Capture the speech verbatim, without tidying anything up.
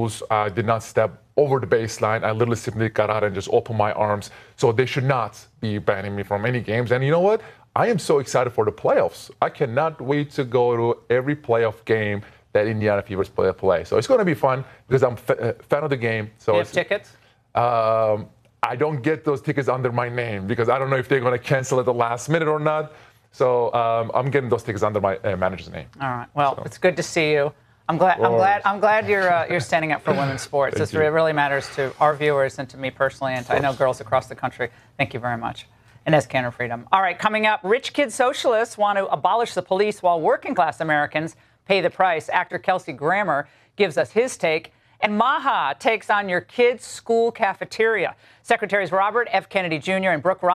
rules. I did not step over the baseline. I literally simply got out and just opened my arms. So they should not be banning me from any games. And you know what? I am so excited for the playoffs. I cannot wait to go to every playoff game that Indiana Fevers play. play. So it's going to be fun because I'm a fan of the game. So Do you have tickets? Um, I don't get those tickets under my name because I don't know if they're going to cancel at the last minute or not. So um, I'm getting those tickets under my uh, manager's name. All right. Well, so. It's good to see you. I'm glad. I'm glad. I'm glad you're uh, you're standing up for women's sports. This re- really matters to our viewers and to me personally, and to, I know girls across the country. Thank you very much. Inez Cantor Freedom. All right. Coming up, rich kid socialists want to abolish the police while working class Americans pay the price. Actor Kelsey Grammer gives us his take. And Maha takes on your kids' school cafeteria. Secretaries Robert F. Kennedy Junior and Brooke